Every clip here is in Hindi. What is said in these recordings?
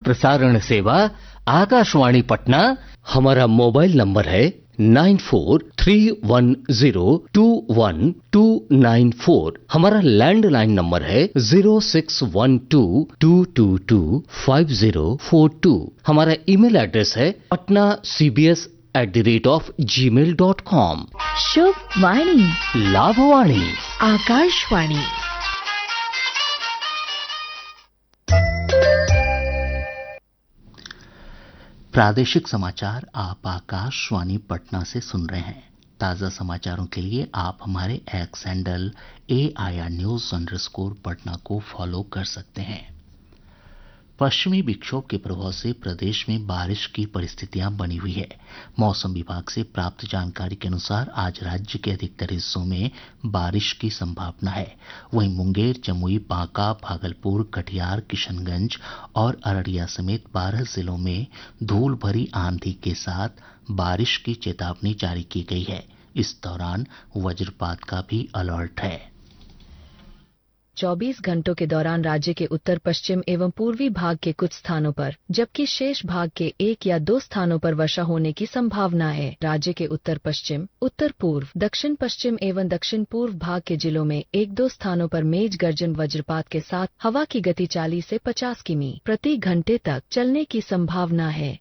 प्रसारण सेवा आकाशवाणी पटना। हमारा मोबाइल नंबर है 9431021294। हमारा लैंडलाइन नंबर है 0612225042। हमारा ईमेल एड्रेस है patnacbs@gmail.com। शुभ वाणी, लाभवाणी, आकाशवाणी। प्रादेशिक समाचार आप आकाशवाणी पटना से सुन रहे हैं। ताज़ा समाचारों के लिए आप हमारे x handle AIR News_ Patna को फॉलो कर सकते हैं। पश्चिमी विक्षोभ के प्रभाव से प्रदेश में बारिश की परिस्थितियां बनी हुई है। मौसम विभाग से प्राप्त जानकारी के अनुसार आज राज्य के अधिकतर हिस्सों में बारिश की संभावना है। वहीं मुंगेर, जमुई, बांका, भागलपुर, कटिहार, किशनगंज और अररिया समेत 12 जिलों में धूल भरी आंधी के साथ बारिश की चेतावनी जारी की गई है। इस दौरान वज्रपात का भी अलर्ट है। 24 घंटों के दौरान राज्य के उत्तर पश्चिम एवं पूर्वी भाग के कुछ स्थानों पर जबकि शेष भाग के 1 या 2 स्थानों पर वर्षा होने की संभावना है। राज्य के उत्तर पश्चिम, उत्तर पूर्व, दक्षिण पश्चिम एवं दक्षिण पूर्व भाग के जिलों में 1-2 स्थानों पर मेघ गर्जन वज्रपात के साथ हवा की गति 40 से 50 किमी प्रति घंटे तक चलने की संभावना है।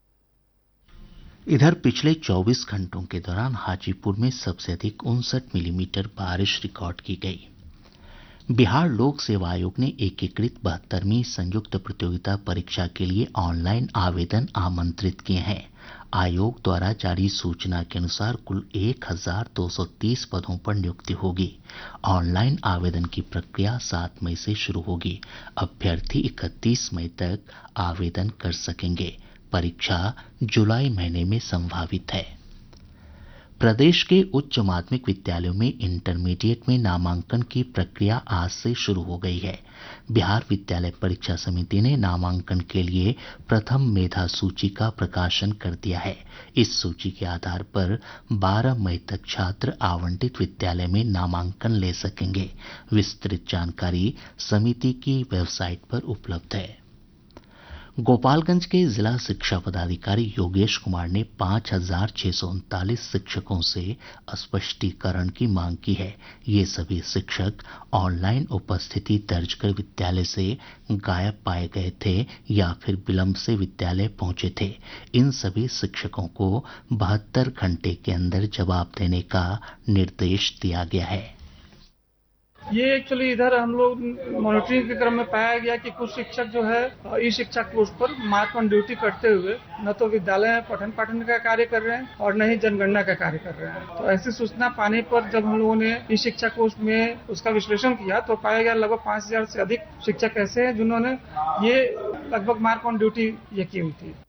इधर पिछले 24 घंटों के दौरान हाजीपुर में सबसे अधिक 59 मिलीमीटर बारिश रिकॉर्ड की गई। बिहार लोक सेवा आयोग ने एकीकृत 72वीं संयुक्त प्रतियोगिता परीक्षा के लिए ऑनलाइन आवेदन आमंत्रित किए हैं। आयोग द्वारा जारी सूचना के अनुसार कुल 1230 पदों पर नियुक्ति होगी। ऑनलाइन आवेदन की प्रक्रिया 7 मई से शुरू होगी। अभ्यर्थी 31 मई तक आवेदन कर सकेंगे। परीक्षा जुलाई महीने में संभावित है। प्रदेश के उच्च माध्यमिक विद्यालयों में इंटरमीडिएट में नामांकन की प्रक्रिया आज से शुरू हो गई है। बिहार विद्यालय परीक्षा समिति ने नामांकन के लिए प्रथम मेधा सूची का प्रकाशन कर दिया है। इस सूची के आधार पर 12 मई तक छात्र आवंटित विद्यालय में नामांकन ले सकेंगे। विस्तृत जानकारी समिति की वेबसाइट पर उपलब्ध है। गोपालगंज के जिला शिक्षा पदाधिकारी योगेश कुमार ने 5,639 शिक्षकों से स्पष्टीकरण की मांग की है। ये सभी शिक्षक ऑनलाइन उपस्थिति दर्ज कर विद्यालय से गायब पाए गए थे या फिर विलंब से विद्यालय पहुंचे थे। इन सभी शिक्षकों को 72 घंटे के अंदर जवाब देने का निर्देश दिया गया है। ये एक्चुअली इधर हम लोग मॉनिटरिंग के क्रम में पाया गया कि कुछ शिक्षक जो है ई शिक्षा कोर्स पर मार्क ऑन ड्यूटी करते हुए न तो विद्यालय में पठन पाठन का कार्य कर रहे हैं और न ही जनगणना का कार्य कर रहे हैं। तो ऐसी सूचना पाने पर जब हम लोगों ने ई शिक्षा कोर्स में उसका विश्लेषण किया तो पाया गया लगभग 5,000 से अधिक शिक्षक ऐसे हैं जिन्होंने ये लगभग मार्क ऑन ड्यूटी ये की हुई थी।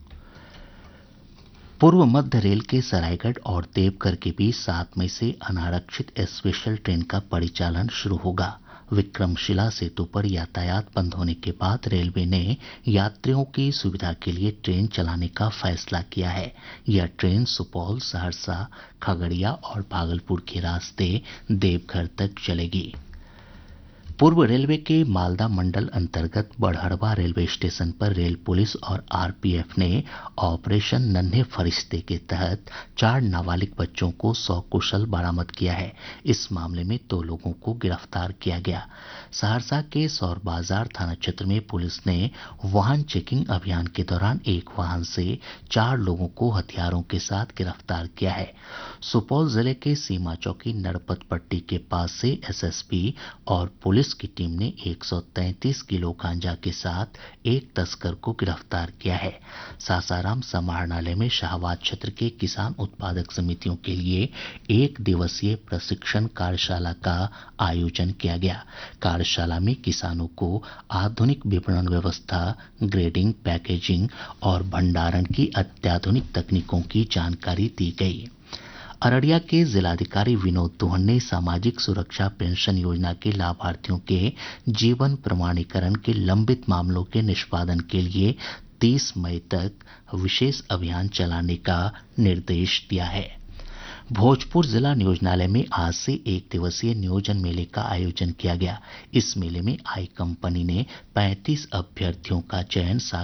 पूर्व मध्य रेल के सरायगढ़ और देवघर के बीच 7 मई से अनारक्षित स्पेशल ट्रेन का परिचालन शुरू होगा। विक्रमशिला सेतु पर यातायात बंद होने के बाद रेलवे ने यात्रियों की सुविधा के लिए ट्रेन चलाने का फैसला किया है। यह ट्रेन सुपौल, सहरसा, खगड़िया और भागलपुर के रास्ते देवघर तक चलेगी। पूर्व रेलवे के मालदा मंडल अंतर्गत बड़हड़वा रेलवे स्टेशन पर रेल पुलिस और आरपीएफ ने ऑपरेशन नन्हे फरिश्ते के तहत 4 नाबालिग बच्चों को सकुशल बरामद किया है। इस मामले में 2 लोगों को गिरफ्तार किया गया। सहरसा के सौर बाजार थाना क्षेत्र में पुलिस ने वाहन चेकिंग अभियान के दौरान एक वाहन से 4 लोगों को हथियारों के साथ गिरफ्तार किया है। सुपौल जिले के सीमा चौकी नरपत पट्टी के पास से एसएसपी और पुलिस की टीम ने 133 किलो गांजा के साथ एक तस्कर को गिरफ्तार किया है। सासाराम समाहरणालय में शाहबाद क्षेत्र के किसान उत्पादक समितियों के लिए 1 दिवसीय प्रशिक्षण कार्यशाला का आयोजन किया गया। कार्यशाला में किसानों को आधुनिक विपणन व्यवस्था, ग्रेडिंग, पैकेजिंग और भंडारण की अत्याधुनिक तकनीकों की जानकारी दी गई। अररिया के जिलाधिकारी विनोद दुहन ने सामाजिक सुरक्षा पेंशन योजना के लाभार्थियों के जीवन प्रमाणीकरण के लंबित मामलों के निष्पादन के लिए 30 मई तक विशेष अभियान चलाने का निर्देश दिया है। भोजपुर जिला नियोजनालय में आज से 1 दिवसीय नियोजन मेले का आयोजन किया गया। इस मेले में आई कंपनी ने 35 अभ्यर्थियों का चयन